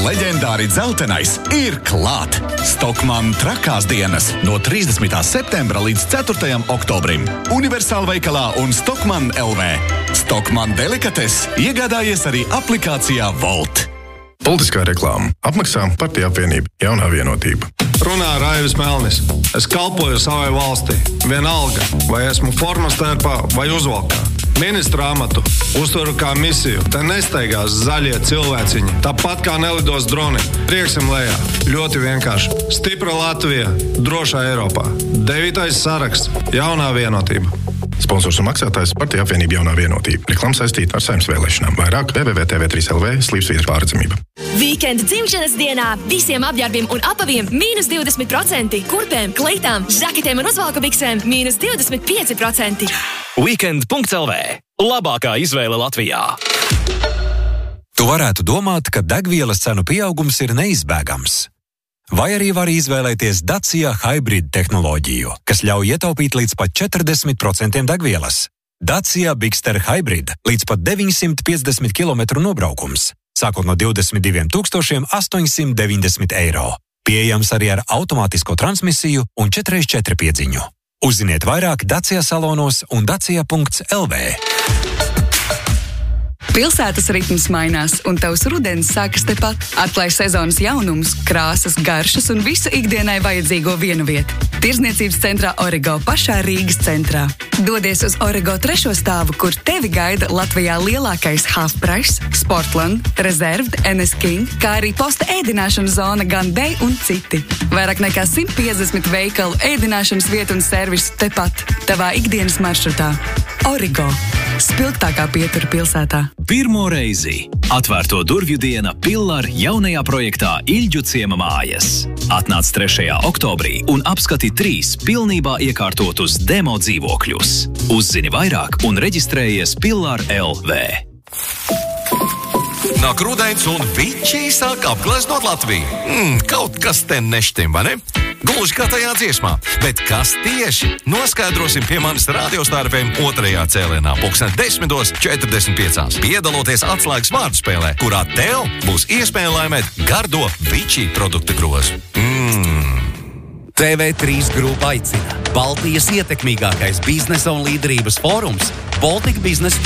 leģendāri dzeltenais ir klāt! Stockmann trakās dienas no 30. septembra līdz 4. oktobrim. Universāla veikalā un Stockmann LV. Stockmann delikates iegādājies arī aplikācijā Volt. Politiskā reklāma apmaksā Partija apvienība Jaunā vienotība. Runā Raivis Melnis. Es kalpoju savai valstī. Vienalga, vai esmu formas tērpā vai uzvalkā. Ministra amatu uztveru kā misiju. Te nesteigās zaļie cilvēciņi. Tāpat kā nelidos droni. Rieksim lejā. Ļoti vienkārši. Stipra Latvija. Drošā Eiropā. 9. saraksts. Jaunā vienotība. Sponsors un maksātājs Partija apvienība Jaunā vienotība. Reklāma saistīta ar Saeimas vēlēšanām. Vairāk www.tv3lv/pārredzamība. Weekend dzimšanas dienā visiem apģērbiem un apaviem -20%, kurpēm, kleitām, žaketēm un uzvalkabiksēm -25%. Weekend.lv. Labākā izvēle Latvijā. Tu varētu domāt, ka degvielas cenu pieaugums ir neizbēgams. Vai arī var izvēlēties Dacia Hybrid tehnoloģiju, kas ļauj ietaupīt līdz pat 40% degvielas. Dacia Bigster Hybrid līdz pat 950 km nobraukums, sākot no 22 890 eiro. Pieejams arī ar automātisko transmisiju un 4x4 piedziņu. Uzziniet vairāk Dacia salonos un dacia.lv. Pilsētas ritms mainās, un tavs rudens sākas tepat. Atklāj sezonas jaunumus, krāsas, garšas un visu ikdienai vajadzīgo vienu vietu. Tirzniecības centrā Origo pašā Rīgas centrā. Dodies uz Origo 3. stāvu, kur tevi gaida Latvijā lielākais Halfprice, Sportland, Reserved, NS King, kā arī posta ēdināšanas zona Gun Day un citi. Vairāk nekā 150 veikalu, ēdināšanas vietu un servisu tepat, tavā ikdienas maršrutā. Origo. Spilgtākā pietura pilsētā. Pirmo reizi atvērto durvju diena Pillar jaunajā projektā Ilģu ciema mājas. Atnāc 3. oktobrī un apskati 3 pilnībā iekārtotus demo dzīvokļus. Uzzini vairāk un reģistrējies Pillar LV. Nāk rudens un viķi sāk apgleznot Latviju. Kaut kas te neštim, vai ne? Gluži kā tajā dziesmā. Bet kas tieši? Noskaidrosim pie manis radiostārpiem 2. cēlienā 10:45. Piedaloties atslēgas vārdu spēlē, kurā tev būs iespēja laimēt gardo viķi produktu grozu. TV3 grupa aicina. Baltijas ietekmīgākais biznesa un līderības fórums Baltic Business